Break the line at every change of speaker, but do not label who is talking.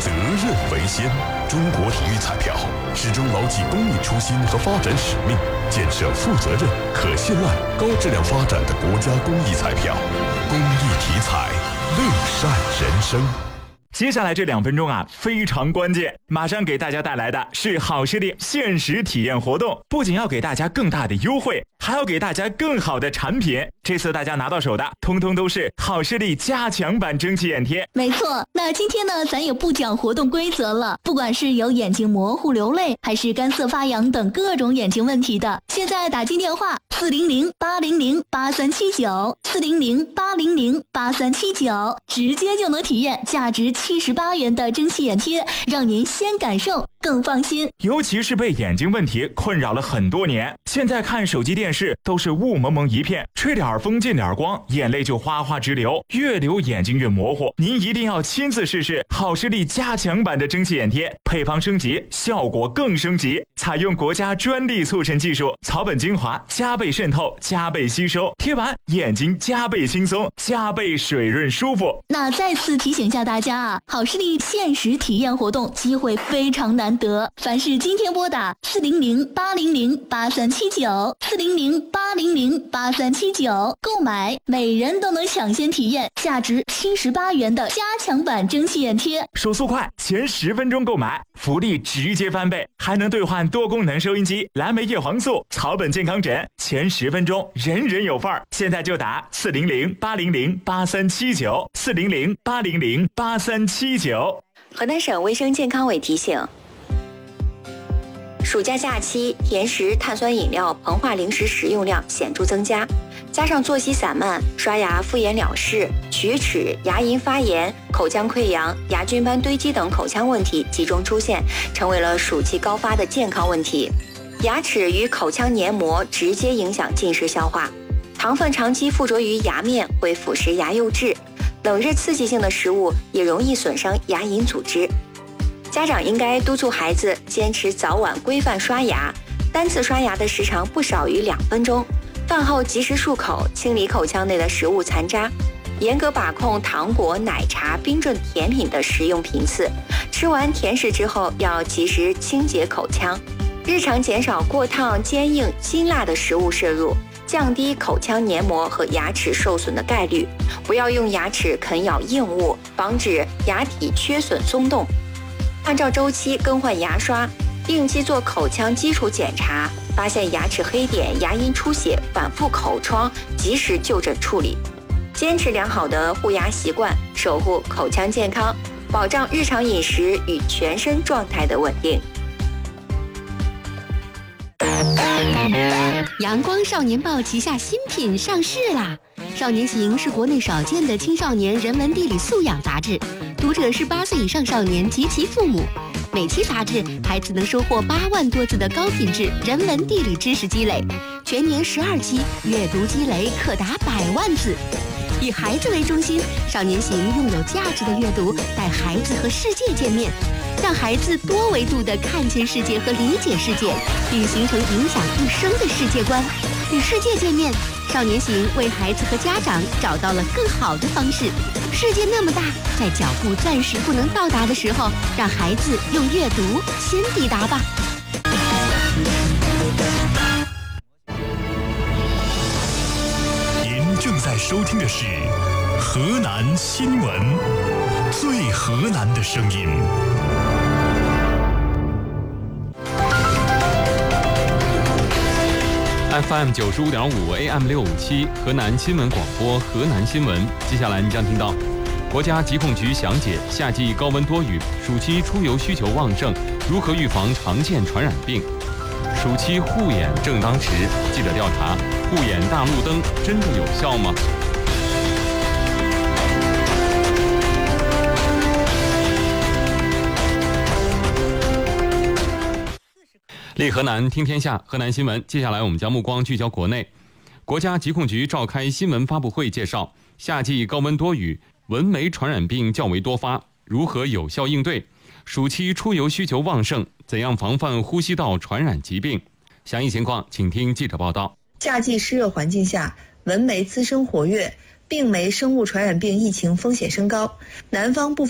责任为先。中国体育彩票始终牢记公益初心和发展使命，建设负责任、可信赖、高质量发展的国家公益彩票。公益体彩，乐善人生。
接下来这2分钟非常关键，马上给大家带来的是好视力限时体验活动，不仅要给大家更大的优惠，还要给大家更好的产品。这次大家拿到手的通通都是好视力加强版蒸汽眼贴。
没错，那今天呢，咱也不讲活动规则了，不管是有眼睛模糊流泪，还是干涩发痒等各种眼睛问题的，现在打进电话400-800-8379，400-800-8379，直接就能体验价值78元的蒸汽眼贴，让您先感受更放心。
尤其是被眼睛问题困扰了很多年，现在看手机电视都是雾蒙蒙一片，吹点风进点光，眼泪就哗哗直流，越流眼睛越模糊。您一定要亲自试试好视力加强版的蒸汽眼贴，配方升级，效果更升级，采用国家专利促成技术，草本精华加倍渗透，加倍吸收，贴完眼睛加倍轻松，加倍水润舒服。
那再次提醒一下大家好视力限时体验活动机会非常难得，凡是今天拨打400-800-8379，400-800-8379购买，每人都能抢先体验价值78元的加强版蒸汽眼贴。
手速快，前10分钟购买，福利直接翻倍，还能兑换多功能收音机、蓝莓叶黄素、草本健康枕，前10分钟人人有份儿。现在就打400-800-8379，400-800-8379。
河南省卫生健康委提醒，暑假假期甜食、碳酸饮料、膨化零食食用量显著增加，加上作息散漫、刷牙敷衍了事、龋齿、牙龈发炎、口腔溃疡、牙菌斑堆积等口腔问题集中出现，成为了暑期高发的健康问题。牙齿与口腔黏膜直接影响进食消化，糖分长期附着于牙面会腐蚀牙釉质，冷热刺激性的食物也容易损伤牙龈组织。家长应该督促孩子坚持早晚规范刷牙，单次刷牙的时长不少于2分钟，饭后及时漱口，清理口腔内的食物残渣，严格把控糖果、奶茶、冰镇甜品的食用频次，吃完甜食之后要及时清洁口腔，日常减少过烫、坚硬、辛辣的食物摄入，降低口腔黏膜和牙齿受损的概率，不要用牙齿啃咬硬物，防止牙体缺损松动。按照周期更换牙刷，定期做口腔基础检查，发现牙齿黑点、牙龈出血、反复口疮，及时就诊处理。坚持良好的护牙习惯，守护口腔健康，保障日常饮食与全身状态的稳定。
阳光少年报旗下新品上市啦！少年行是国内少见的青少年人文地理素养杂志，读者是8岁以上少年及其父母。每期杂志，孩子能收获8万多字的高品质人文地理知识积累，全年12期，阅读积累可达100万字。以孩子为中心，少年行用有价值的阅读带孩子和世界见面，让孩子多维度地看见世界和理解世界，并形成影响一生的世界观。与世界见面，少年行为孩子和家长找到了更好的方式。世界那么大，在脚步暂时不能到达的时候，让孩子用阅读先抵达吧。
您正在收听的是河南新闻，最河南的声音。
FM 95.5 AM 657河南新闻广播河南新闻。接下来你将听到国家疾控局详解夏季高温多雨，暑期出游需求旺盛，如何预防常见传染病？暑期护眼正当时，记者调查，护眼大路灯真的有效吗？立河南听天下，河南新闻。接下来我们将目光聚焦国内。国家疾控局召开新闻发布会，介绍夏季高温多雨，蚊媒传染病较为多发，如何有效应对？暑期出游需求旺盛，怎样防范呼吸道传染疾病？详细情况请听记者报道。
夏季湿热环境下，蚊媒滋生活跃，病媒生物传染病疫情风险升高。南方部分